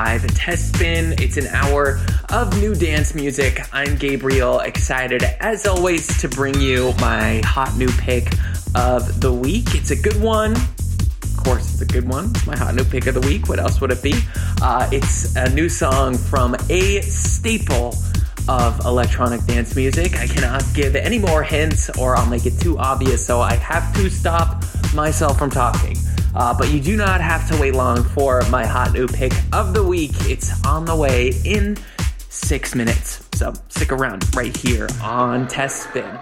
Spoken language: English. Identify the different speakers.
Speaker 1: Live Test Spin. It's an hour of new dance music. I'm Gabriel, excited as always to bring you my hot new pick of the week. It's a good one. Of course, it's a good one. It's my hot new pick of the week. What else would it be? It's a new song from a staple of electronic dance music. I cannot give any more hints or I'll make it too obvious, so I have to stop myself from talking. But you do not have to wait long for my hot new pick of the week. It's on the way in 6 minutes. So stick around right here on Test Spin.